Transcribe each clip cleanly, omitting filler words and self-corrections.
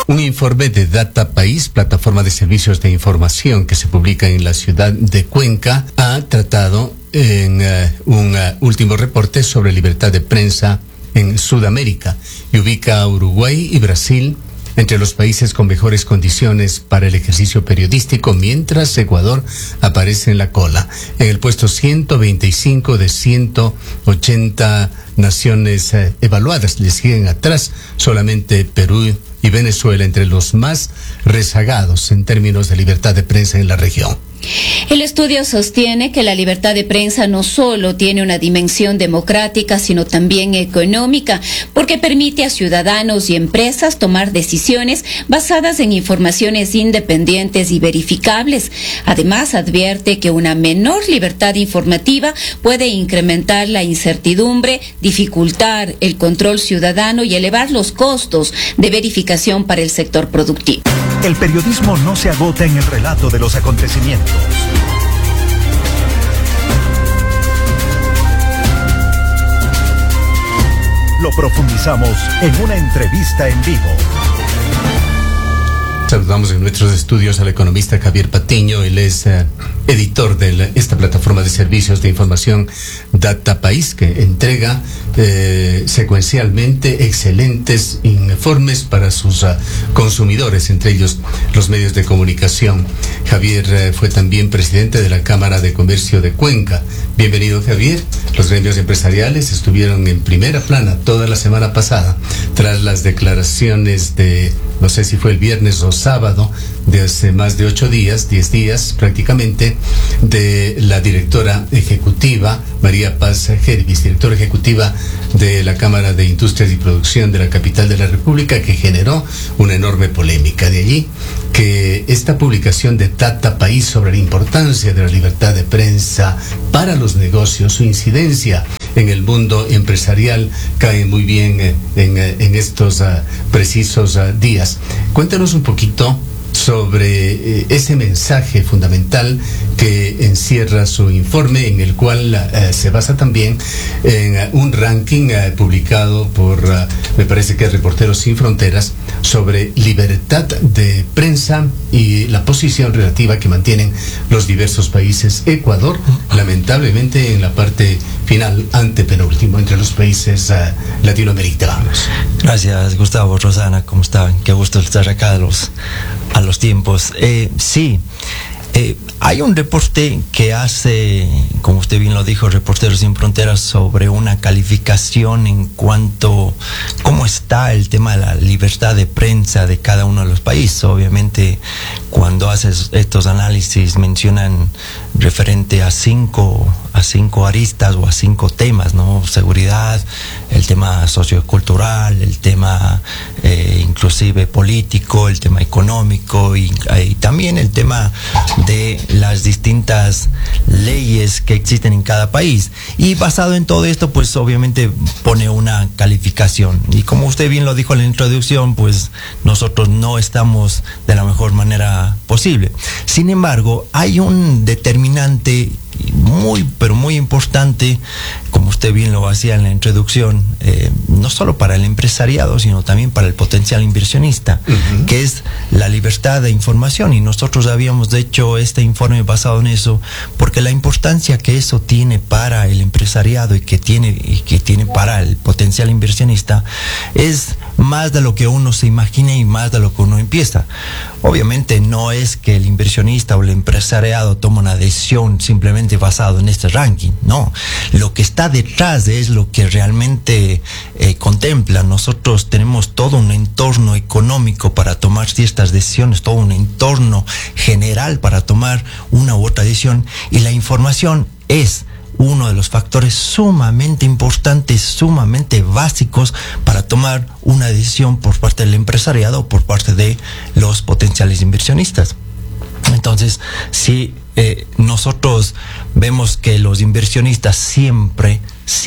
Un informe de Data País, plataforma de servicios de información que se publica en la ciudad de Cuenca, ha tratado en un último reporte sobre libertad de prensa en Sudamérica y ubica a Uruguay y Brasil entre los países con mejores condiciones para el ejercicio periodístico, mientras Ecuador aparece en la cola, en el puesto 125 de 180 naciones evaluadas. Le siguen atrás solamente Perú y Venezuela entre los más rezagados en términos de libertad de prensa en la región. El estudio sostiene que la libertad de prensa no solo tiene una dimensión democrática, sino también económica, porque permite a ciudadanos y empresas tomar decisiones basadas en informaciones independientes y verificables. Además, advierte que una menor libertad informativa puede incrementar la incertidumbre, dificultar el control ciudadano y elevar los costos de verificación para el sector productivo. El periodismo no se agota en el relato de los acontecimientos. Lo profundizamos en una entrevista en vivo. Saludamos en nuestros estudios al economista Javier Patiño. Él es editor de esta plataforma de servicios de información Data País, que entrega secuencialmente excelentes informes para sus consumidores, entre ellos los medios de comunicación. Javier fue también presidente de la Cámara de Comercio de Cuenca. Bienvenido, Javier. Los gremios empresariales estuvieron en primera plana toda la semana pasada, tras las declaraciones de, no sé si fue el viernes o sábado, de hace más de 8 días, 10 días prácticamente, de la directora ejecutiva, María Paz Gervis, directora ejecutiva de la Cámara de Industrias y Producción de la capital de la República, que generó una enorme polémica. De allí que esta publicación de Data País sobre la importancia de la libertad de prensa para los negocios, su incidencia en el mundo empresarial, cae muy bien en estos precisos días. Cuéntanos un poquito sobre ese mensaje fundamental que encierra su informe, en el cual se basa también en un ranking publicado por, me parece que es Reporteros Sin Fronteras, sobre libertad de prensa y la posición relativa que mantienen los diversos países. Ecuador, lamentablemente, en la parte final, antepenúltimo entre los países latinoamericanos. Gracias, Gustavo, Rosana, ¿cómo están? Qué gusto estar acá a los tiempos. Sí, hay un reporte que hace, como usted bien lo dijo, Reporteros Sin Fronteras, sobre una calificación en cuanto a cómo está el tema de la libertad de prensa de cada uno de los países. Obviamente, cuando haces estos análisis mencionan referente a cinco aristas o a 5 temas, ¿no? Seguridad, el tema sociocultural, el tema inclusive político, el tema económico y también el tema de las distintas leyes que existen en cada país. Y basado en todo esto, pues obviamente pone una calificación. Y como usted bien lo dijo en la introducción, pues nosotros no estamos de la mejor manera posible. Sin embargo, hay un determinante muy, pero muy importante, como usted bien lo hacía en la introducción, no solo para el empresariado, sino también para el potencial inversionista, que es la libertad de información. Y nosotros habíamos hecho este informe basado en eso, porque la importancia que eso tiene para el empresariado y que tiene para el potencial inversionista es más de lo que uno se imagina y más de lo que uno empieza. Obviamente no es que el inversionista o el empresariado toma una decisión simplemente basado en este ranking, no. Lo que está detrás es lo que realmente contempla. Nosotros tenemos todo un entorno económico para tomar ciertas decisiones, todo un entorno general para tomar una u otra decisión, y la información es uno de los factores sumamente importantes, sumamente básicos para tomar una decisión por parte del empresariado o por parte de los potenciales inversionistas. Entonces, si nosotros vemos que los inversionistas siempre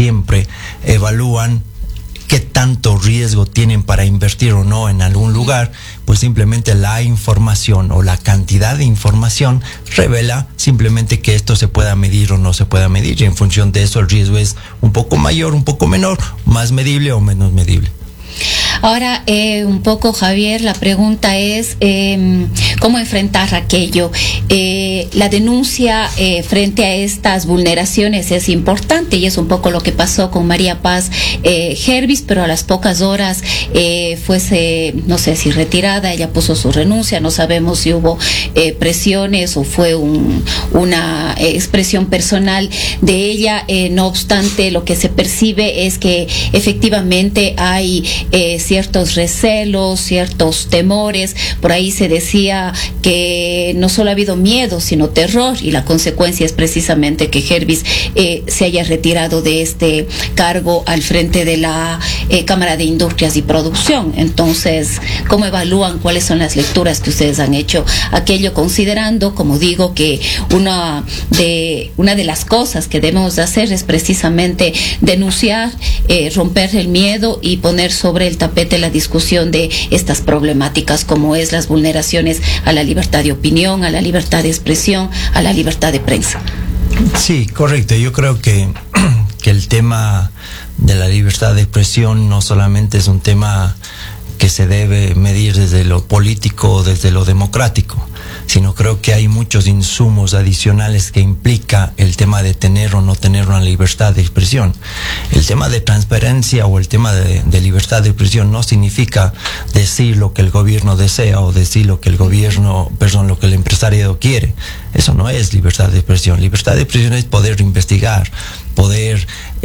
evalúan qué tanto riesgo tienen para invertir o no en algún lugar, pues simplemente la información o la cantidad de información revela simplemente que esto se pueda medir o no se pueda medir, y en función de eso el riesgo es un poco mayor, un poco menor, más medible o menos medible. Ahora, un poco, Javier, la pregunta es ¿cómo enfrentar aquello? La denuncia frente a estas vulneraciones es importante y es un poco lo que pasó con María Paz Hervis, pero a las pocas horas fuese, no sé si retirada, ella puso su renuncia, no sabemos si hubo presiones o fue una expresión personal de ella. No obstante, lo que se percibe es que efectivamente hay ciertos recelos, ciertos temores. Por ahí se decía que no solo ha habido miedo, sino terror, y la consecuencia es precisamente que Hervis se haya retirado de este cargo al frente de la Cámara de Industrias y Producción. Entonces, ¿cómo evalúan? ¿Cuáles son las lecturas que ustedes han hecho? Aquello, considerando, como digo, que una de las cosas que debemos de hacer es precisamente denunciar, romper el miedo y poner sobre el tapete la discusión de estas problemáticas, como es las vulneraciones a la libertad de opinión, a la libertad de expresión, a la libertad de prensa. Sí, correcto. Yo creo que el tema de la libertad de expresión no solamente es un tema que se debe medir desde lo político, desde lo democrático, sino creo que hay muchos insumos adicionales que implica el tema de tener o no tener una libertad de expresión. El tema de transparencia o el tema de libertad de expresión no significa decir lo que el gobierno desea o decir lo que el lo que el empresario quiere. Eso no es libertad de expresión. Libertad de expresión es poder investigar, poder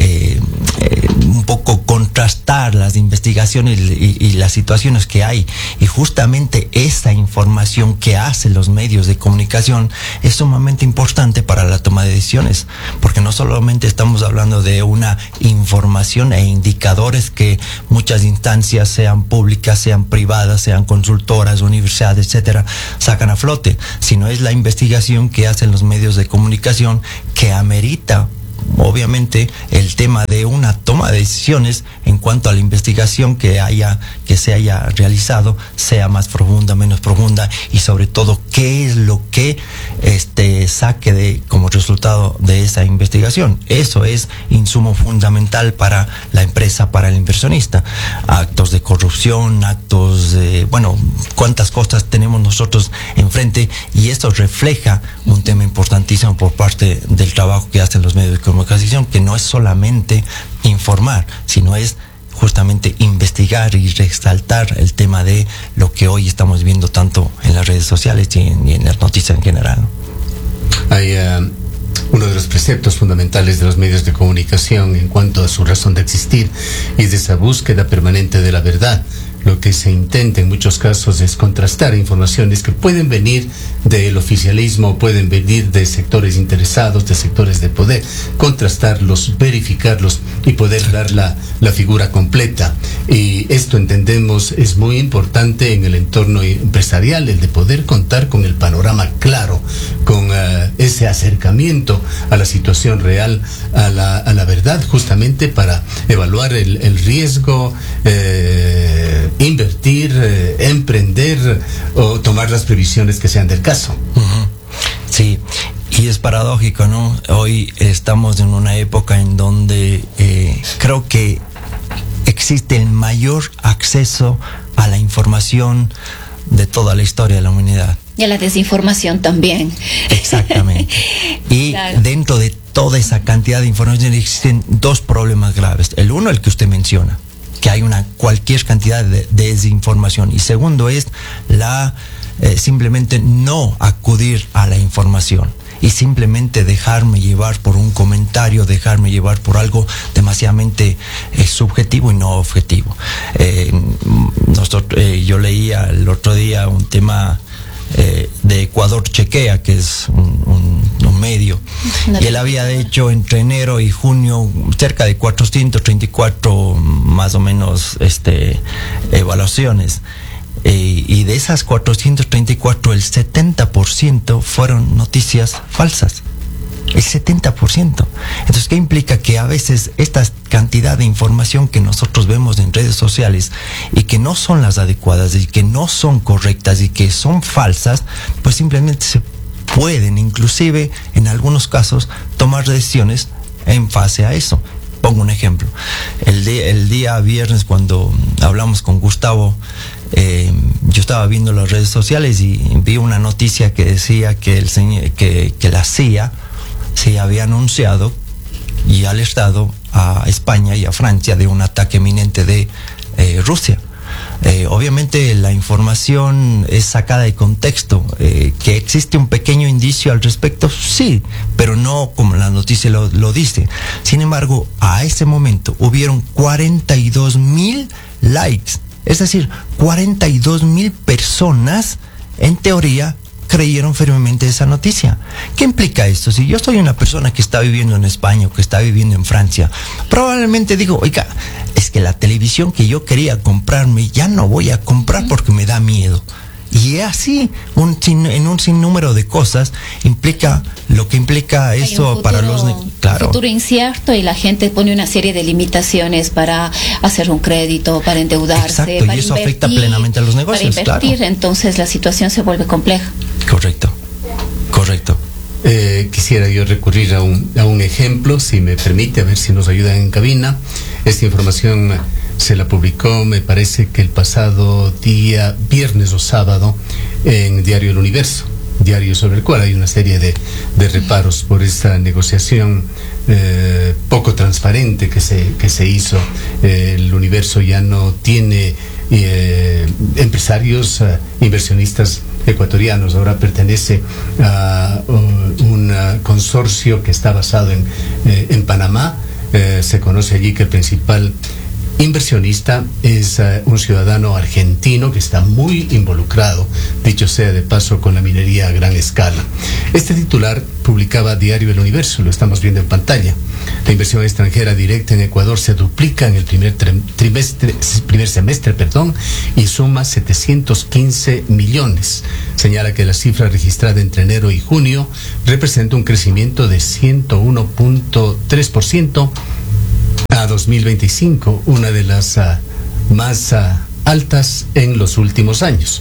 un poco contrastar las investigaciones y las situaciones que hay, y justamente esa información que hacen los medios de comunicación es sumamente importante para la toma de decisiones, porque no solamente estamos hablando de una información e indicadores que muchas instancias, sean públicas, sean privadas, sean consultoras, universidades, etcétera, sacan a flote, sino es la investigación que hacen los medios de comunicación que amerita obviamente el tema de una toma de decisiones en cuanto a la investigación que se haya realizado, sea más profunda, menos profunda, y sobre todo qué es lo que saque como resultado de esa investigación. Eso es insumo fundamental para la empresa, para el inversionista. Actos de corrupción, actos de, cuántas cosas tenemos nosotros enfrente, y esto refleja un tema importantísimo por parte del trabajo que hacen los medios de comunicación, que no es solamente informar, sino es justamente investigar y resaltar el tema de lo que hoy estamos viendo tanto en las redes sociales y en las noticias en general. Hay uno de los preceptos fundamentales de los medios de comunicación en cuanto a su razón de existir es esa búsqueda permanente de la verdad. Lo que se intenta en muchos casos es contrastar informaciones que pueden venir del oficialismo, pueden venir de sectores interesados, de sectores de poder, contrastarlos, verificarlos y poder dar la figura completa. Y esto, entendemos, es muy importante en el entorno empresarial, el de poder contar con el panorama claro, con ese acercamiento a la situación real, a la verdad, justamente para evaluar el riesgo, invertir, emprender o tomar las previsiones que sean del caso. Uh-huh. Sí, y es paradójico, ¿no? Hoy estamos en una época en donde creo que existe el mayor acceso a la información de toda la historia de la humanidad. Y a la desinformación también. Exactamente. Y claro, dentro de toda esa cantidad de información existen dos problemas graves. El uno, el que usted menciona, que hay cualquier cantidad de desinformación, y segundo es simplemente no acudir a la información y simplemente dejarme llevar por un comentario, dejarme llevar por algo demasiadamente subjetivo y no objetivo. Yo leía el otro día un tema de Ecuador Chequea, que es un medio, y él había hecho entre enero y junio cerca de 434 más o menos evaluaciones, y de esas 434 el 70% fueron noticias falsas. El 70%. Entonces, ¿qué implica? Que a veces esta cantidad de información que nosotros vemos en redes sociales y que no son las adecuadas y que no son correctas y que son falsas, pues simplemente se pueden, inclusive en algunos casos, tomar decisiones en base a eso. pongo un ejemplo. El día viernes, cuando hablamos con Gustavo, yo estaba viendo las redes sociales y vi una noticia que decía que la CIA se había anunciado y alertado a España y a Francia de un ataque inminente de Rusia. Obviamente la información es sacada de contexto. Que existe un pequeño indicio al respecto, sí, pero no como la noticia lo dice. Sin embargo, a ese momento hubieron 42,000 likes, es decir, 42,000 personas en teoría creyeron firmemente esa noticia. ¿Qué implica esto? Si yo soy una persona que está viviendo en España o que está viviendo en Francia, probablemente digo, oiga, es que la televisión que yo quería comprarme ya no voy a comprar porque me da miedo. Y así, en un sinnúmero de cosas, implica lo que implica eso para los... Claro. Un futuro incierto, y la gente pone una serie de limitaciones para hacer un crédito, para endeudarse. Exacto, para y eso afecta plenamente a los negocios. Para invertir, claro. Entonces la situación se vuelve compleja. Correcto. Quisiera yo recurrir a un ejemplo, si me permite, a ver si nos ayudan en cabina. Esta información se la publicó, me parece que el pasado día viernes o sábado, en Diario El Universo, diario sobre el cual hay una serie de reparos por esta negociación poco transparente que se hizo. El Universo ya no tiene empresarios, inversionistas ecuatorianos, ahora pertenece a un consorcio que está basado en Panamá. Se conoce allí que el principal inversionista es un ciudadano argentino que está muy involucrado, dicho sea de paso, con la minería a gran escala. Este titular publicaba Diario El Universo, lo estamos viendo en pantalla. La inversión extranjera directa en Ecuador se duplica en el primer semestre, y suma 715 millones. Señala que la cifra registrada entre enero y junio representa un crecimiento de 101.3% a 2025, una de las más altas en los últimos años.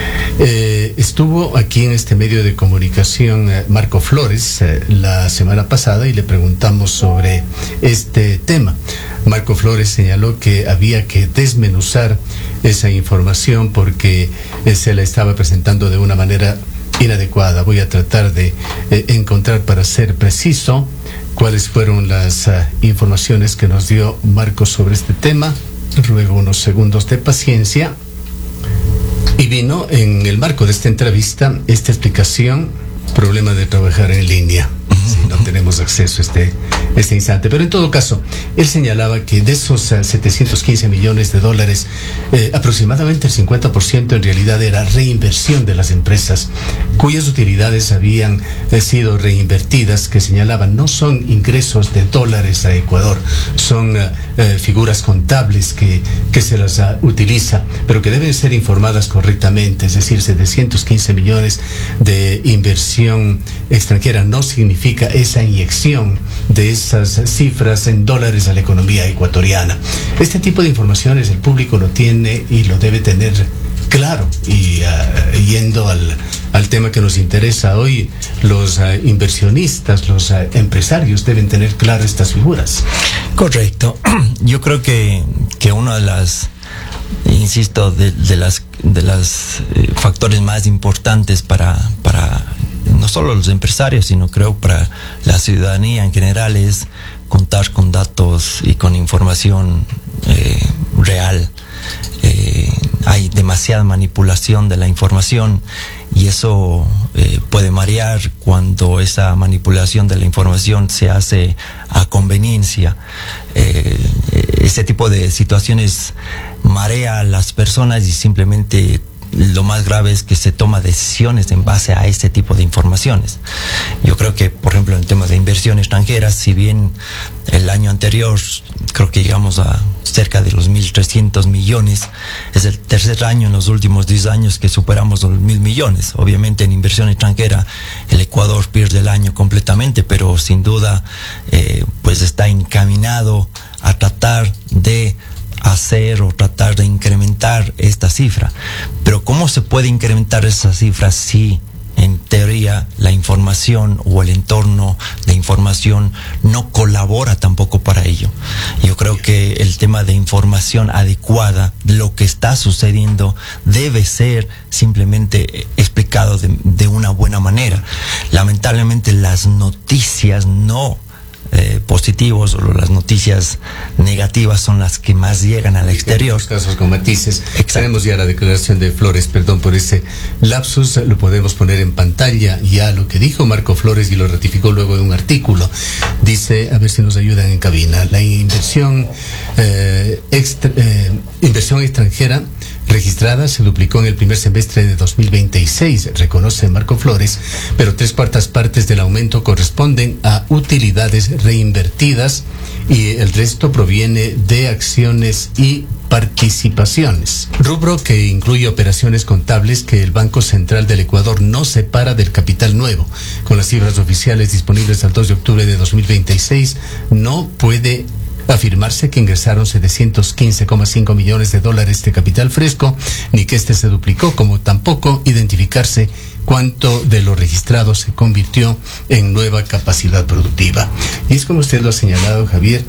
Estuvo aquí en este medio de comunicación Marco Flores la semana pasada y le preguntamos sobre este tema. Marco Flores señaló que había que desmenuzar esa información porque se la estaba presentando de una manera inadecuada. Voy a tratar de encontrar, para ser preciso, cuáles fueron las informaciones que nos dio Marco sobre este tema. Ruego unos segundos de paciencia. Y vino en el marco de esta entrevista esta explicación: problema de trabajar en línea. Si no tenemos acceso a este instante. Pero en todo caso, él señalaba que de esos 715 millones de dólares, aproximadamente el 50% en realidad era reinversión de las empresas, cuyas utilidades habían sido reinvertidas, que señalaban no son ingresos de dólares a Ecuador, son figuras contables que se las utiliza, pero que deben ser informadas correctamente. Es decir, 715 millones de inversión extranjera no significa esa inyección de esas cifras en dólares a la economía ecuatoriana. Este tipo de informaciones el público lo tiene y lo debe tener claro. Y yendo al tema que nos interesa hoy, los inversionistas, los empresarios deben tener claro estas figuras. Correcto. Yo creo que una de las, insisto, de las factores más importantes para no solo los empresarios, sino creo para la ciudadanía en general, es contar con datos y con información real. Hay demasiada manipulación de la información y eso puede marear cuando esa manipulación de la información se hace a conveniencia. Ese tipo de situaciones marea a las personas y simplemente lo más grave es que se toma decisiones en base a este tipo de informaciones. Yo creo que, por ejemplo, en el tema de inversión extranjera, si bien el año anterior creo que llegamos a cerca de los 1.300 millones, es el tercer año en los últimos 10 años que superamos los 1.000 millones. Obviamente en inversión extranjera el Ecuador pierde el año completamente, pero sin duda pues está encaminado a tratar de hacer o tratar de incrementar esta cifra. Pero ¿cómo se puede incrementar esa cifra si en teoría la información o el entorno de información no colabora tampoco para ello. Yo creo que el tema de información adecuada de lo que está sucediendo debe ser simplemente explicado de una buena manera. Lamentablemente las noticias no positivos o las noticias negativas son las que más llegan al exterior. En casos con matices. Exacto. Tenemos ya la declaración de Flores, perdón por ese lapsus, lo podemos poner en pantalla ya lo que dijo Marco Flores y lo ratificó luego de un artículo. Dice, a ver si nos ayudan en cabina, la inversión extranjera registrada se duplicó en el primer semestre de 2026, reconoce Marco Flores, pero 3/4 partes del aumento corresponden a utilidades reinvertidas y el resto proviene de acciones y participaciones. Rubro que incluye operaciones contables que el Banco Central del Ecuador no separa del capital nuevo. Con las cifras oficiales disponibles al 2 de octubre de 2026, no puede afirmarse que ingresaron 715,5 millones de dólares de capital fresco, ni que este se duplicó, como tampoco identificarse cuánto de lo registrado se convirtió en nueva capacidad productiva. Y es como usted lo ha señalado, Javier,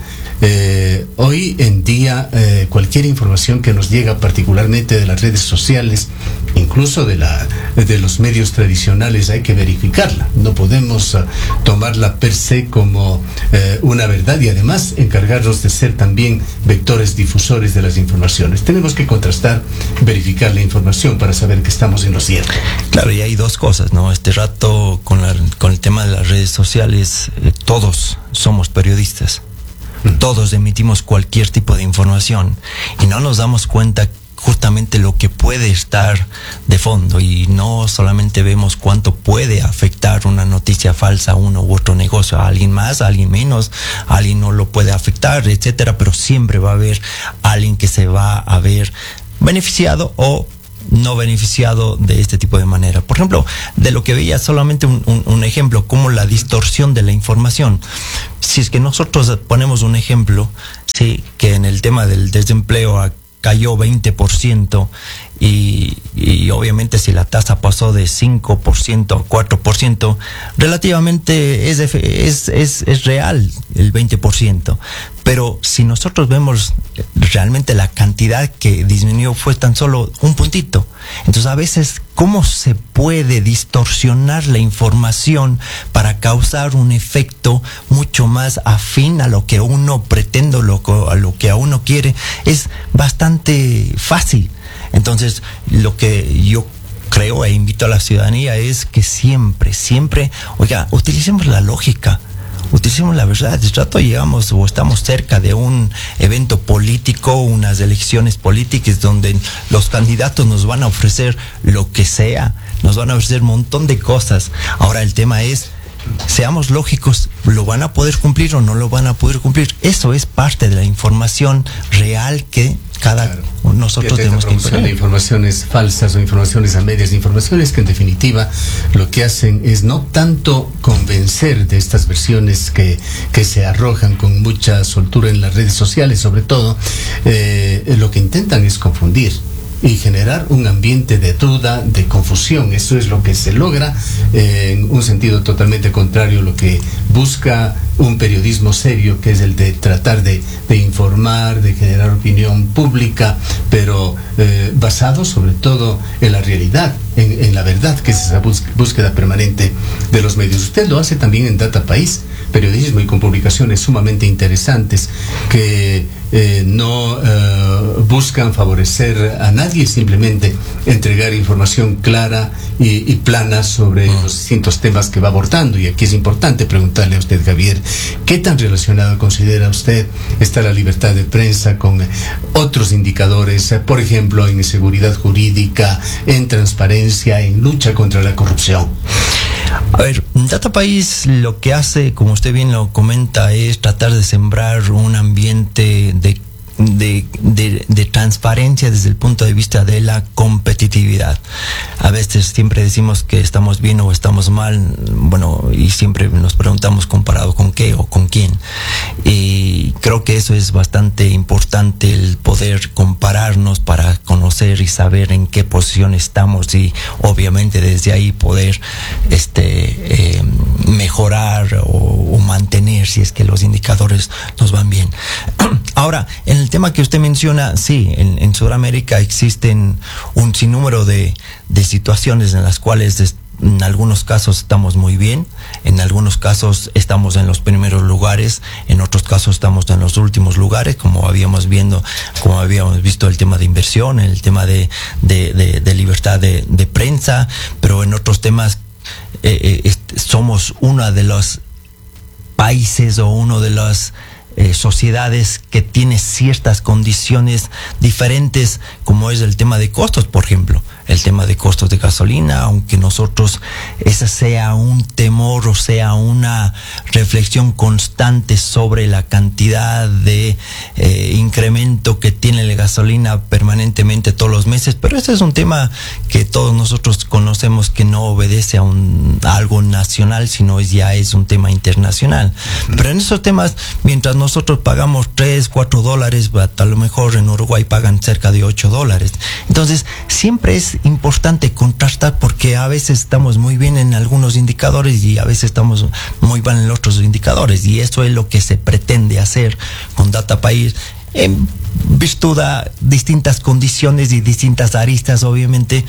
hoy en día cualquier información que nos llega particularmente de las redes sociales, incluso de los medios tradicionales, hay que verificarla. No podemos tomarla per se como una verdad y además encargarnos de ser también vectores difusores de las informaciones. Tenemos que contrastar, verificar la información para saber que estamos en lo cierto. Claro, y hay dos cosas, ¿no? Este rato con el tema de las redes sociales, todos somos periodistas. Todos emitimos cualquier tipo de información y no nos damos cuenta justamente lo que puede estar de fondo, y no solamente vemos cuánto puede afectar una noticia falsa a uno u otro negocio, a alguien más, a alguien menos, a alguien no lo puede afectar, etcétera, pero siempre va a haber alguien que se va a ver beneficiado o no beneficiado de este tipo de manera. Por ejemplo, de lo que veía solamente un ejemplo, como la distorsión de la información. Si es que nosotros ponemos un ejemplo, sí, que en el tema del desempleo cayó 20% y obviamente si la tasa pasó de 5% a 4%, relativamente es real el 20%. Pero si nosotros vemos realmente la cantidad que disminuyó fue tan solo un puntito. Entonces a veces, ¿cómo se puede distorsionar la información para causar un efecto mucho más afín a lo que uno pretende, a lo que uno quiere? Es bastante fácil. Entonces, lo que yo creo e invito a la ciudadanía es que siempre, oiga, utilicemos la lógica. Utilicemos la verdad. De rato llegamos o estamos cerca de un evento político, unas elecciones políticas donde los candidatos nos van a ofrecer lo que sea, nos van a ofrecer un montón de cosas. Ahora el tema es, seamos lógicos, ¿lo van a poder cumplir o no lo van a poder cumplir? Eso es parte de la información real que nosotros tenemos que imponer. De informaciones falsas o informaciones a medias, informaciones que en definitiva lo que hacen es no tanto convencer de estas versiones que se arrojan con mucha soltura en las redes sociales, sobre todo, lo que intentan es confundir y generar un ambiente de duda, de confusión. Eso es lo que se logra en un sentido totalmente contrario a lo que busca un periodismo serio, que es el de tratar de informar, de generar opinión pública, pero basado sobre todo en la realidad, en la verdad, que es esa búsqueda permanente de los medios. Usted lo hace también en Data País, periodismo y con publicaciones sumamente interesantes que no buscan favorecer a nadie, simplemente entregar información clara y plana sobre los distintos temas que va abordando. Y aquí es importante preguntarle a usted, Javier, ¿qué tan relacionado considera usted está la libertad de prensa con otros indicadores, por ejemplo, en seguridad jurídica, en transparencia, en lucha contra la corrupción? A ver, Data País lo que hace, como usted bien lo comenta, es tratar de sembrar un ambiente de de transparencia desde el punto de vista de la competitividad. A veces siempre decimos que estamos bien o estamos mal, bueno, y siempre nos preguntamos comparado con qué o con quién. Y creo que eso es bastante importante, el poder compararnos para conocer y saber en qué posición estamos y obviamente desde ahí poder mejorar o mantener si es que los indicadores nos van bien. Ahora, en el tema que usted menciona, sí, en Sudamérica existen un sinnúmero de situaciones en las cuales en algunos casos estamos muy bien, en algunos casos estamos en los primeros lugares, en otros casos estamos en los últimos lugares, como habíamos visto el tema de inversión, el tema de libertad de prensa, pero en otros temas somos uno de los países o uno de las sociedades que tiene ciertas condiciones diferentes, como es el tema de costos, por ejemplo, el tema de costos de gasolina, aunque nosotros esa sea un temor o sea una reflexión constante sobre la cantidad de incremento que tiene la gasolina permanentemente todos los meses, pero ese es un tema que todos nosotros conocemos que no obedece a algo nacional, sino ya es un tema internacional. Pero en esos temas, mientras nosotros pagamos $3-4, a lo mejor en Uruguay pagan cerca de $8. Entonces, siempre es importante contrastar, porque a veces estamos muy bien en algunos indicadores y a veces estamos muy mal en otros indicadores, y eso es lo que se pretende hacer con Data País, en virtud a distintas condiciones y distintas aristas, obviamente,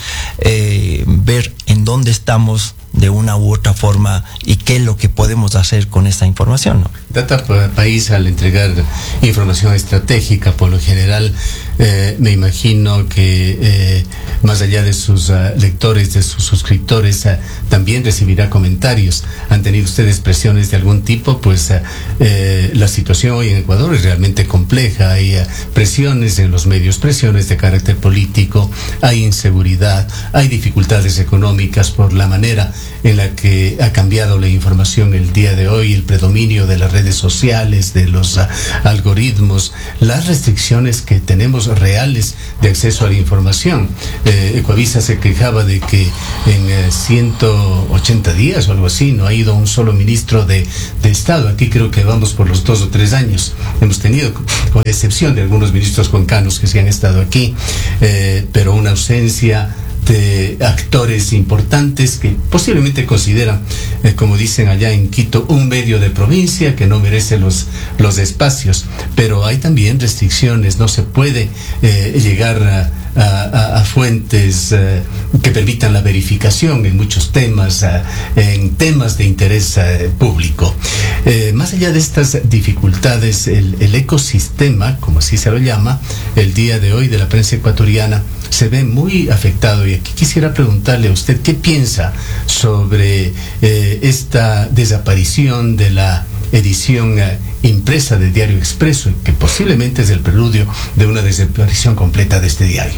ver en dónde estamos de una u otra forma y qué es lo que podemos hacer con esa información, ¿no? Data País, al entregar información estratégica, por lo general, me imagino que más allá de sus lectores, de sus suscriptores, también recibirá comentarios. ¿Han tenido ustedes presiones de algún tipo? Pues la situación hoy en Ecuador es realmente compleja. Hay presiones en los medios, presiones de carácter político, hay inseguridad, hay dificultades económicas por la manera en la que ha cambiado la información el día de hoy, el predominio de las redes sociales, de los algoritmos, las restricciones que tenemos reales de acceso a la información. Ecuavisa se quejaba de que en 180 días o algo así no ha ido un solo ministro de Estado. Aquí creo que vamos por los 2 o 3 años. Hemos tenido, con excepción de algunos ministros cuencanos que sí han estado aquí, pero una ausencia de actores importantes que posiblemente consideran, como dicen allá en Quito, un medio de provincia que no merece los espacios. Pero hay también restricciones, no se puede llegar a fuentes que permitan la verificación en muchos temas, en temas de interés público. Más allá de estas dificultades, el ecosistema, como así se lo llama, el día de hoy de la prensa ecuatoriana, se ve muy afectado. Y aquí quisiera preguntarle a usted qué piensa sobre esta desaparición de la edición impresa del Diario Expreso, que posiblemente es el preludio de una desaparición completa de este diario.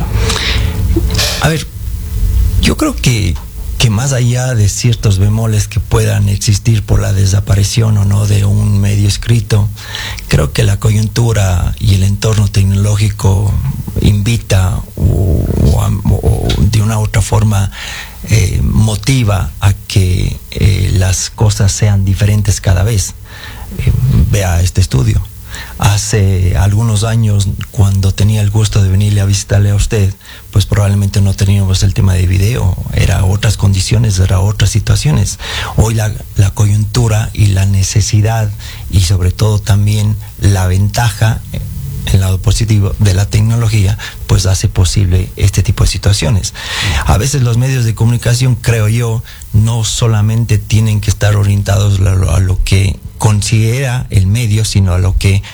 A ver, yo creo que más allá de ciertos bemoles que puedan existir por la desaparición o no de un medio escrito, creo que la coyuntura y el entorno tecnológico invita o de una u otra forma motiva a que las cosas sean diferentes cada vez. Vea este estudio. Hace algunos años, cuando tenía el gusto de venirle a visitarle a usted, pues probablemente no teníamos el tema de video, era otras condiciones, era otras situaciones. Hoy la coyuntura y la necesidad, y sobre todo también la ventaja, el lado positivo de la tecnología, pues hace posible este tipo de situaciones. A veces los medios de comunicación, creo yo, no solamente tienen que estar orientados a lo que considera el medio, sino a lo que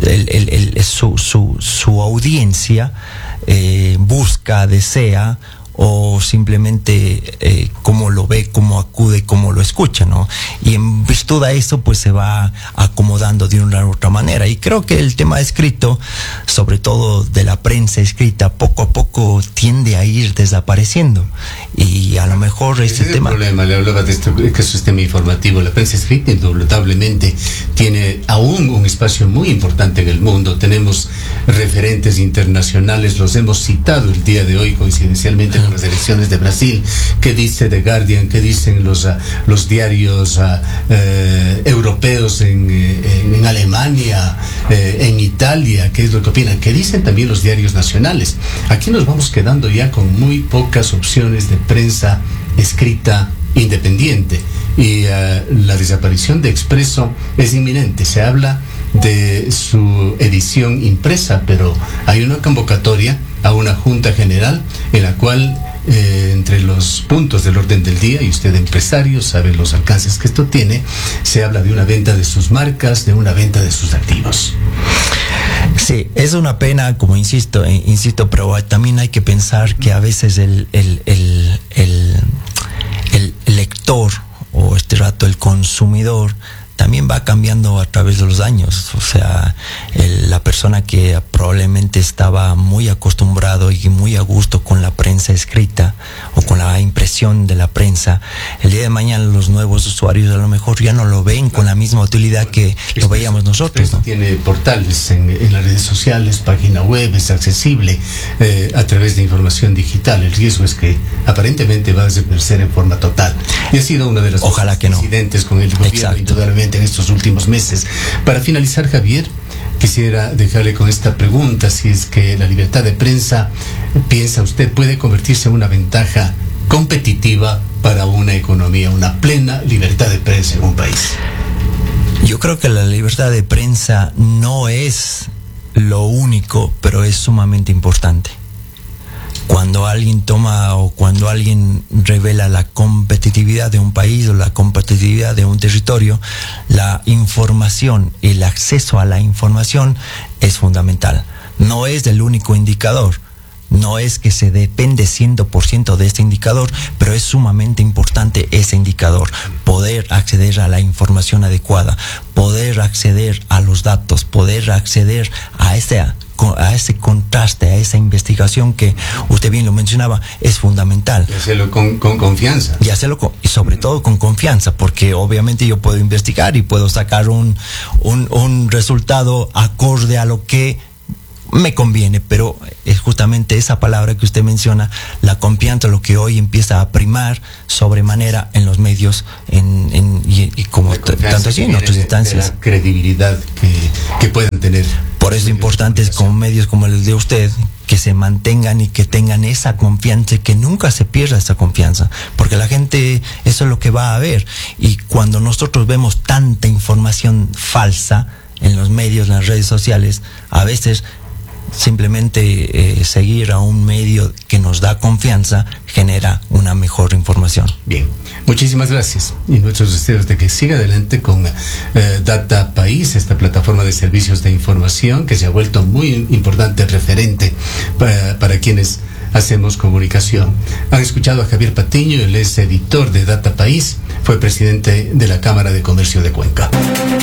su audiencia busca, desea o simplemente cómo lo ve, cómo acude, cómo lo escucha, ¿no? Y en virtud a eso, pues se va acomodando de una u otra manera. Y creo que el tema escrito, sobre todo de la prensa escrita, poco a poco tiende a ir desapareciendo. Y a lo mejor ese tema... El problema, le hablaba de esto, que es un sistema informativo. La prensa escrita indudablemente tiene aún un espacio muy importante en el mundo. Tenemos referentes internacionales, los hemos citado el día de hoy coincidencialmente con las elecciones de Brasil. ¿Qué dice The Guardian? ¿Qué dicen los diarios europeos en Alemania, en Italia? ¿Qué es lo que opinan? ¿Qué dicen también los diarios nacionales? Aquí nos vamos quedando ya con muy pocas opciones de prensa escrita independiente, y la desaparición de Expreso es inminente. Se habla de su edición impresa, pero hay una convocatoria a una junta general en la cual entre los puntos del orden del día, y usted empresario sabe los alcances que esto tiene, se habla de una venta de sus marcas, de una venta de sus activos. Sí, es una pena, como insisto, pero también hay que pensar que a veces el lector, o este rato el consumidor, también va cambiando a través de los años. O sea, la persona que probablemente estaba muy acostumbrado y muy a gusto con la prensa escrita o con la impresión de la prensa, el día de mañana los nuevos usuarios a lo mejor ya no lo ven con la misma utilidad que lo veíamos nosotros, ¿no? Tiene portales en las redes sociales, página web, es accesible a través de información digital. El riesgo es que aparentemente va a desaparecer en forma total. Y ha sido una de las incidentes con el gobierno, indudablemente, en estos últimos meses. Para finalizar, Javier, quisiera dejarle con esta pregunta: si es que la libertad de prensa, piensa usted, puede convertirse en una ventaja competitiva para una economía, una plena libertad de prensa en un país. Yo creo que la libertad de prensa no es lo único, pero es sumamente importante. Cuando alguien toma o cuando alguien revela la competitividad de un país o la competitividad de un territorio, la información, el acceso a la información es fundamental. No es el único indicador. No es que se depende 100% de este indicador, pero es sumamente importante ese indicador. Poder acceder a la información adecuada, poder acceder a los datos, poder acceder a ese contraste, a esa investigación que usted bien lo mencionaba, es fundamental. Y hacerlo con confianza. Y hacerlo y sobre todo con confianza, porque obviamente yo puedo investigar y puedo sacar un resultado acorde a lo que me conviene, pero es justamente esa palabra que usted menciona, la confianza, lo que hoy empieza a primar sobremanera en los medios y como tanto así en otras instancias. La credibilidad que puedan tener. Por eso es importante con medios como el de usted, que se mantengan y que tengan esa confianza, y que nunca se pierda esa confianza, porque la gente eso es lo que va a ver. Y cuando nosotros vemos tanta información falsa en los medios, en las redes sociales, a veces simplemente seguir a un medio que nos da confianza genera una mejor información. Bien, muchísimas gracias, y nuestros deseos de que siga adelante con Data País, esta plataforma de servicios de información que se ha vuelto muy importante referente para quienes hacemos comunicación. Han escuchado a Javier Patiño, él es editor de Data País, fue presidente de la Cámara de Comercio de Cuenca.